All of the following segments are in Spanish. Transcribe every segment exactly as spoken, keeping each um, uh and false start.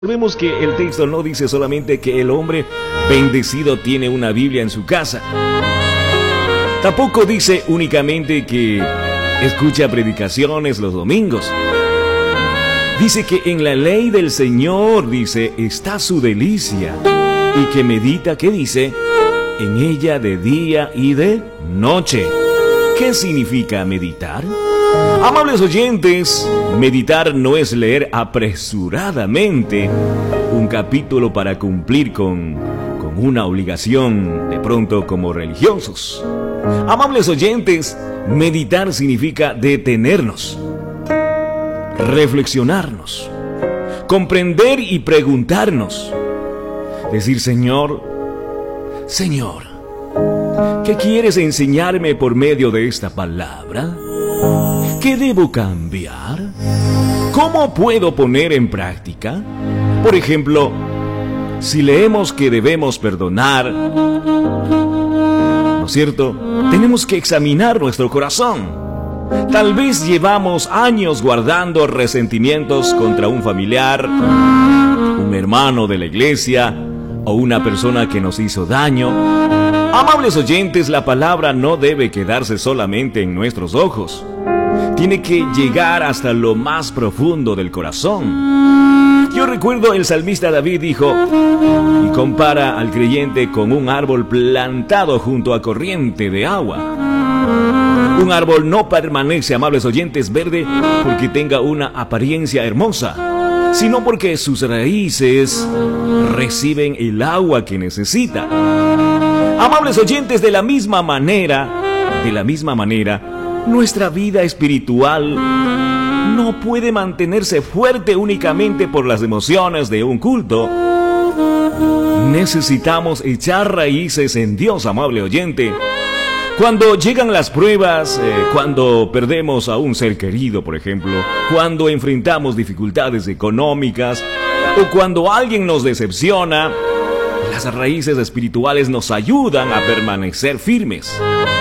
Vemos que el texto no dice solamente que el hombre bendecido tiene una Biblia en su casa. Tampoco dice únicamente que escucha predicaciones los domingos. Dice que en la ley del Señor, dice, está su delicia. Y que medita, ¿qué dice? En ella de día y de noche. ¿Qué significa meditar? Amables oyentes, meditar no es leer apresuradamente un capítulo para cumplir con, con una obligación, de pronto como religiosos. Amables oyentes, meditar significa detenernos, reflexionarnos, comprender y preguntarnos. Decir, Señor, Señor, ¿qué quieres enseñarme por medio de esta palabra? ¿Qué debo cambiar? ¿Cómo puedo poner en práctica? Por ejemplo, si leemos que debemos perdonar, ¿no es cierto? Tenemos que examinar nuestro corazón. Tal vez llevamos años guardando resentimientos contra un familiar, un hermano de la iglesia o una persona que nos hizo daño. Amables oyentes, la palabra no debe quedarse solamente en nuestros ojos. Tiene que llegar hasta lo más profundo del corazón. Yo recuerdo el salmista David dijo, y compara al creyente con un árbol plantado junto a corriente de agua. Un árbol no permanece, amables oyentes, verde porque tenga una apariencia hermosa, sino porque sus raíces reciben el agua que necesita. Amables oyentes, de la misma manera, de la misma manera, nuestra vida espiritual no puede mantenerse fuerte únicamente por las emociones de un culto. Necesitamos echar raíces en Dios, amable oyente. Cuando llegan las pruebas, eh, cuando perdemos a un ser querido, por ejemplo, cuando enfrentamos dificultades económicas o cuando alguien nos decepciona, las raíces espirituales nos ayudan a permanecer firmes.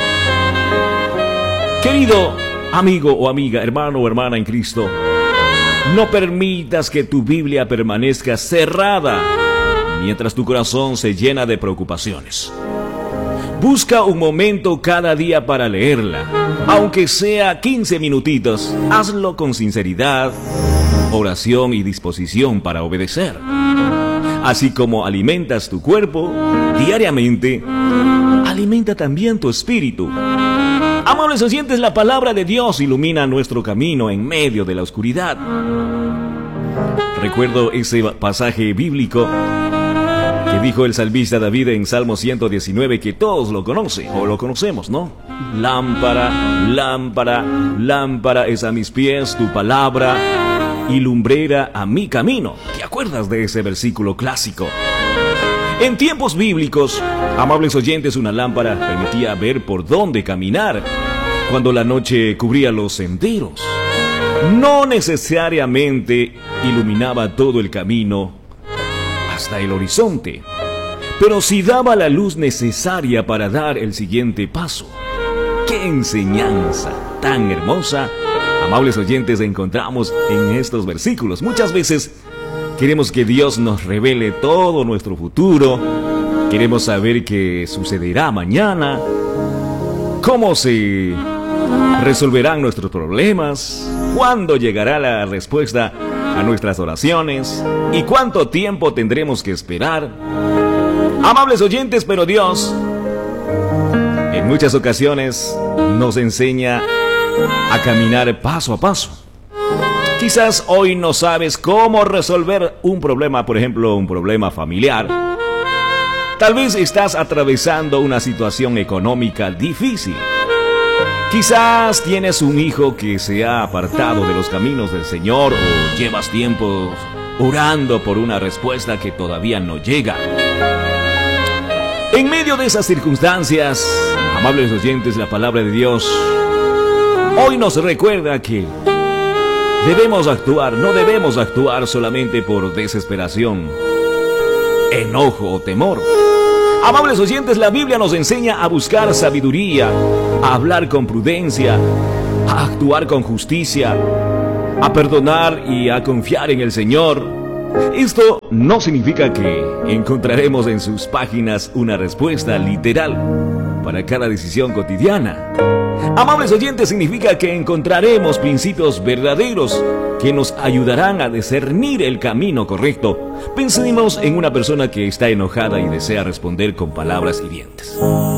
Querido amigo o amiga, hermano o hermana en Cristo, no permitas que tu Biblia permanezca cerrada mientras tu corazón se llena de preocupaciones. Busca un momento cada día para leerla, aunque sea quince minutitos. Hazlo con sinceridad, oración y disposición para obedecer. Así como alimentas tu cuerpo diariamente, alimenta también tu espíritu. Amables oyentes, la palabra de Dios ilumina nuestro camino en medio de la oscuridad. Recuerdo ese pasaje bíblico que dijo el salmista David en Salmo ciento diecinueve, que todos lo conocen, o lo conocemos, ¿no? Lámpara, lámpara, lámpara es a mis pies tu palabra y lumbrera a mi camino. ¿Te acuerdas de ese versículo clásico? En tiempos bíblicos, amables oyentes, una lámpara permitía ver por dónde caminar cuando la noche cubría los senderos. No necesariamente iluminaba todo el camino hasta el horizonte, pero sí daba la luz necesaria para dar el siguiente paso. ¡Qué enseñanza tan hermosa, amables oyentes, encontramos en estos versículos! Muchas veces queremos que Dios nos revele todo nuestro futuro. Queremos saber qué sucederá mañana, cómo se resolverán nuestros problemas, cuándo llegará la respuesta a nuestras oraciones y cuánto tiempo tendremos que esperar. Amables oyentes, pero Dios en muchas ocasiones nos enseña a caminar paso a paso. Quizás hoy no sabes cómo resolver un problema, por ejemplo, un problema familiar. Tal vez estás atravesando una situación económica difícil. Quizás tienes un hijo que se ha apartado de los caminos del Señor o llevas tiempo orando por una respuesta que todavía no llega. En medio de esas circunstancias, amables oyentes, la palabra de Dios hoy nos recuerda que debemos actuar, no debemos actuar solamente por desesperación, enojo o temor. Amables oyentes, la Biblia nos enseña a buscar sabiduría, a hablar con prudencia, a actuar con justicia, a perdonar y a confiar en el Señor. Esto no significa que encontraremos en sus páginas una respuesta literal para cada decisión cotidiana. Amables oyentes, significa que encontraremos principios verdaderos que nos ayudarán a discernir el camino correcto. Pensemos en una persona que está enojada y desea responder con palabras hirientes.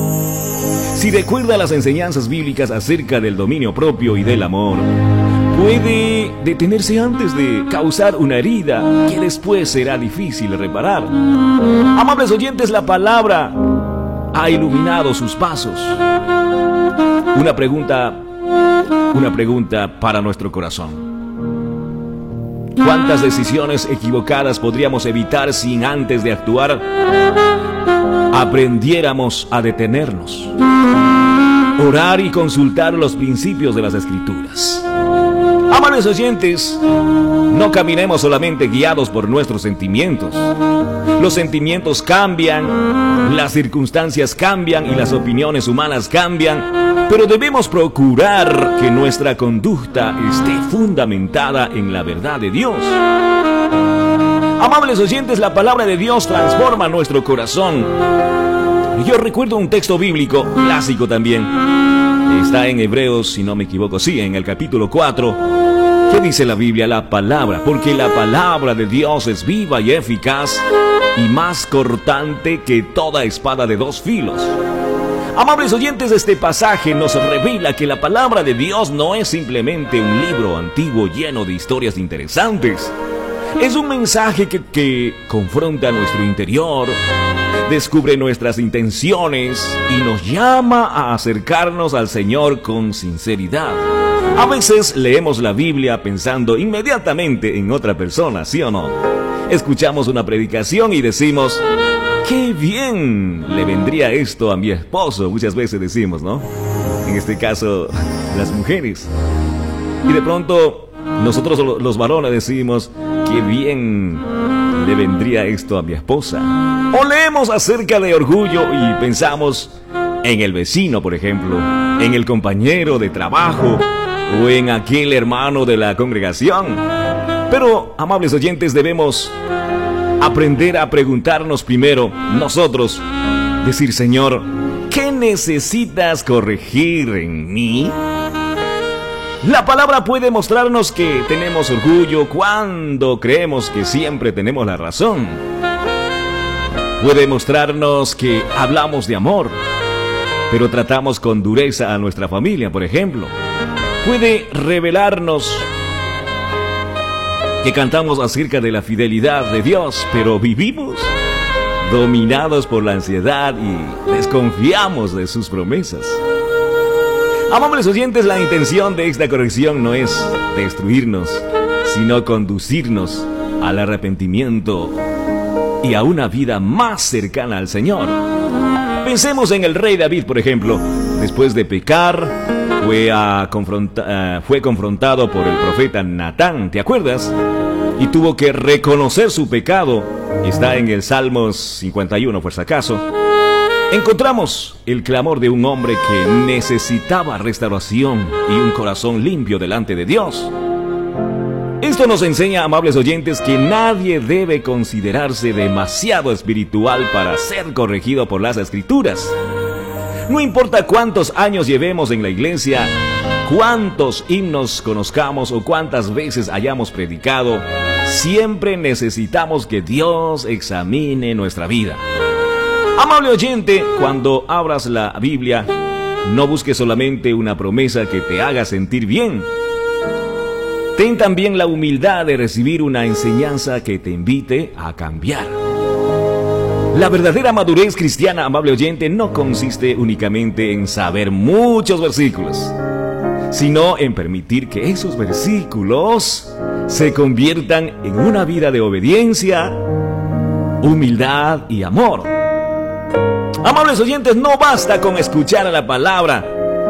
Si recuerda las enseñanzas bíblicas acerca del dominio propio y del amor, puede detenerse antes de causar una herida que después será difícil reparar. Amables oyentes, la palabra ha iluminado sus pasos. Una pregunta, una pregunta para nuestro corazón. ¿Cuántas decisiones equivocadas podríamos evitar si antes de actuar aprendiéramos a detenernos, orar y consultar los principios de las Escrituras? Amables oyentes, no caminemos solamente guiados por nuestros sentimientos. Los sentimientos cambian, las circunstancias cambian y las opiniones humanas cambian, pero debemos procurar que nuestra conducta esté fundamentada en la verdad de Dios. Amables oyentes, la palabra de Dios transforma nuestro corazón. Yo recuerdo un texto bíblico clásico también. Está en Hebreos, si no me equivoco, sí, en el capítulo cuatro. ¿Qué dice la Biblia? La palabra, porque la palabra de Dios es viva y eficaz y más cortante que toda espada de dos filos. Amables oyentes, este pasaje nos revela que la palabra de Dios no es simplemente un libro antiguo lleno de historias interesantes. Es un mensaje que, que confronta nuestro interior, descubre nuestras intenciones y nos llama a acercarnos al Señor con sinceridad. A veces leemos la Biblia pensando inmediatamente en otra persona, ¿sí o no? Escuchamos una predicación y decimos: ¡qué bien le vendría esto a mi esposo! Muchas veces decimos, ¿no? En este caso, las mujeres. Y de pronto, nosotros los varones decimos: ¡qué bien le vendría esto a mi esposa! O leemos acerca de orgullo y pensamos en el vecino, por ejemplo, en el compañero de trabajo o en aquel hermano de la congregación. Pero, amables oyentes, debemos aprender a preguntarnos primero nosotros, decir: Señor, ¿qué necesitas corregir en mí? La palabra puede mostrarnos que tenemos orgullo cuando creemos que siempre tenemos la razón. Puede mostrarnos que hablamos de amor, pero tratamos con dureza a nuestra familia, por ejemplo. Puede revelarnos que cantamos acerca de la fidelidad de Dios, pero vivimos dominados por la ansiedad y desconfiamos de sus promesas. Amables oyentes, la intención de esta corrección no es destruirnos, sino conducirnos al arrepentimiento y a una vida más cercana al Señor. Pensemos en el rey David, por ejemplo. Después de pecar, fue, a confronta- uh, fue confrontado por el profeta Natán, ¿te acuerdas? Y tuvo que reconocer su pecado. Está en el Salmos cincuenta y uno, por si acaso. Encontramos el clamor de un hombre que necesitaba restauración y un corazón limpio delante de Dios. Esto nos enseña, amables oyentes, que nadie debe considerarse demasiado espiritual para ser corregido por las Escrituras. No importa cuántos años llevemos en la iglesia, cuántos himnos conozcamos o cuántas veces hayamos predicado, siempre necesitamos que Dios examine nuestra vida. Amable oyente, cuando abras la Biblia, no busques solamente una promesa que te haga sentir bien. Ten también la humildad de recibir una enseñanza que te invite a cambiar. La verdadera madurez cristiana, amable oyente, no consiste únicamente en saber muchos versículos, sino en permitir que esos versículos se conviertan en una vida de obediencia, humildad y amor. Amables oyentes, no basta con escuchar la palabra.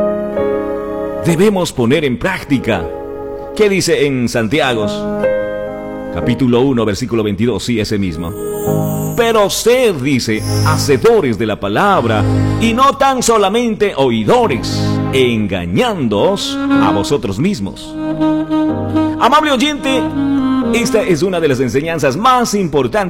Debemos poner en práctica. ¿Qué dice en Santiago? Capítulo uno, versículo veintidós, sí, ese mismo. Pero sed, dice, hacedores de la palabra, y no tan solamente oidores, engañándoos a vosotros mismos. Amable oyente, Esta es una de las enseñanzas más importantes